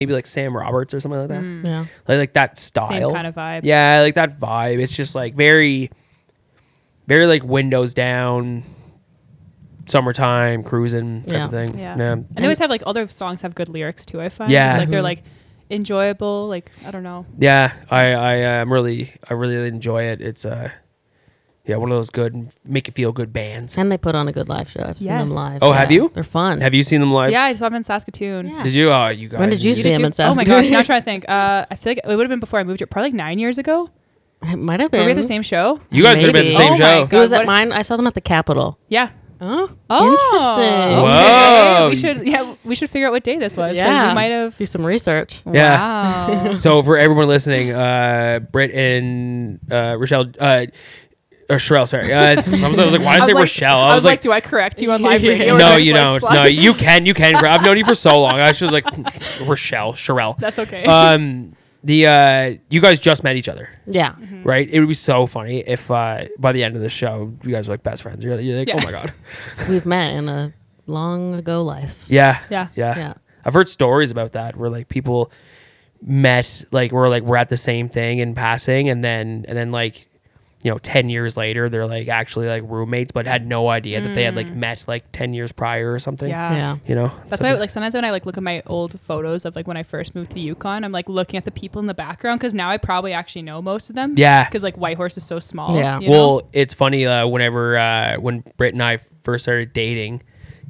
maybe like Sam Roberts or something like that. Yeah. Like that style. Same kind of vibe. Yeah, like that vibe. It's just like very, very like windows down, summertime cruising type of thing. Yeah. Yeah. And they always have like other songs have good lyrics too, I find. Yeah. Just, like they're like enjoyable. Like, I don't know. Yeah, I really enjoy it. It's one of those good make you feel good bands. And they put on a good live show. I've seen them live. Oh, have you? They're fun. Have you seen them live? Yeah, I saw them in Saskatoon. Yeah. Did you? Oh, you guys. When did you see them in Saskatoon? Oh my gosh, now I'm trying to think. I feel like it would have been before I moved here, probably like 9 years ago. It might have Were been. we at the same show? You guys could have been at the Maybe. same Oh show. my It God, was at what- mine. I saw them at the Capitol. Yeah. Oh, Oh, interesting. Whoa. We should figure out what day this was. 'cause Yeah. we might have. Do some research. Yeah. Wow. So for everyone listening, Britt and Rochelle, or Sherelle, sorry. I was like, why did I say Rochelle? I was like, do I correct you on live radio? or do no, I you just, don't. like, No, slide? you can. I've known you for so long. I should like Rochelle, Sherelle. That's okay. You guys just met each other, Yeah. right? It would be so funny if by the end of the show, you guys are like best friends. You're like, Yeah. oh my God. We've met in a long ago life. Yeah. Yeah. Yeah. I've heard stories about that where like people met, like we're at the same thing in passing, and then like, 10 years later they're like actually like roommates, but had no idea that they had like met like 10 years prior or something. Yeah. Yeah. That's why, like, sometimes when I like look at my old photos of like when I first moved to the Yukon, I'm like looking at the people in the background because now I probably actually know most of them. Yeah. Because like Whitehorse is so small. Yeah. you know? Well, it's funny. When Britt and I first started dating,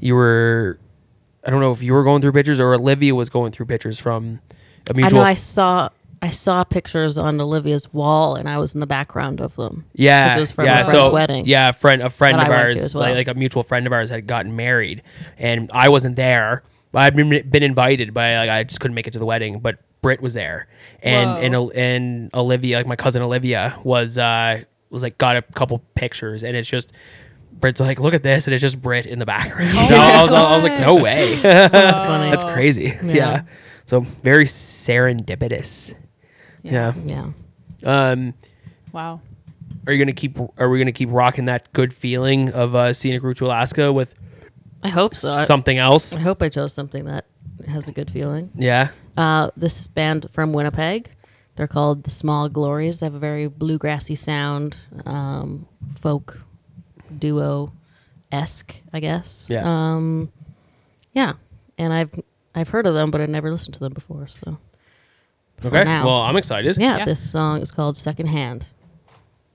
I don't know if you were going through pictures or Olivia was going through pictures from a I mutual. know I saw pictures on Olivia's wall, and I was in the background of them. Yeah, 'Cause it was from yeah. a friend's So wedding yeah, a friend that of I went to ours, as well. like a mutual friend of ours, had gotten married, and I wasn't there. But I'd been invited, but like I just couldn't make it to the wedding. But Britt was there, and Olivia, like my cousin Olivia, was like got a couple pictures, and it's just. Britt's like, look at this, and it's just Britt in the background. Oh I was like, no way. That's funny. That's crazy. Yeah. So very serendipitous. Yeah. Yeah. Wow. Are we gonna keep rocking that good feeling of scenic route to Alaska with I hope so. something else? I hope I chose something that has a good feeling. Yeah. This band from Winnipeg, they're called The Small Glories. They have a very bluegrassy sound, folk duo-esque, I guess. Yeah. Yeah, and I've heard of them, but I've never listened to them before. So for Okay. now. Well, I'm excited. yeah, Yeah. this song is called Second Hand.